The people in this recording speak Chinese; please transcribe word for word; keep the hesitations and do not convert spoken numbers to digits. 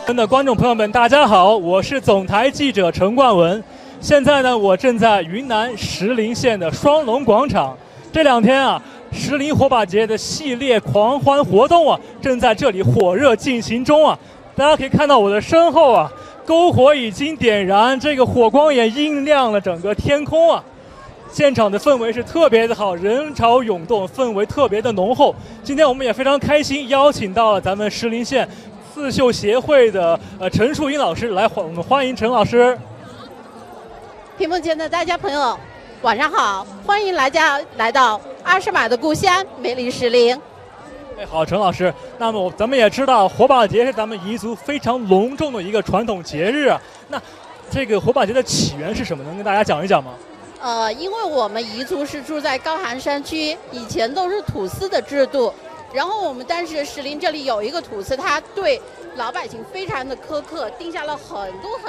的观众朋友们，大家好，我是总台记者陈冠文。现在呢，我正在云南石林县的双龙广场。这两天啊，石林火把节的系列狂欢活动啊，正在这里火热进行中啊。大家可以看到我的身后啊，篝火已经点燃，这个火光也映亮了整个天空啊。现场的氛围是特别的好，人潮涌动，氛围特别的浓厚。今天我们也非常开心，邀请到了咱们石林县刺绣协会的呃陈树英老师来，我们欢迎陈老师。 屏幕前的大家朋友，晚上好，欢迎来家来到阿诗玛的故乡美丽石林。 哎，好，陈老师。那么我咱们也知道，火把节是咱们彝族非常隆重的一个传统节日啊。那这个火把节的起源是什么？能跟大家讲一讲吗？ 呃，因为我们彝族是住在高寒山区，以前都是土司的制度。然后我们当时石林这里有一个土司，他对老百姓非常的苛刻，定下了很多很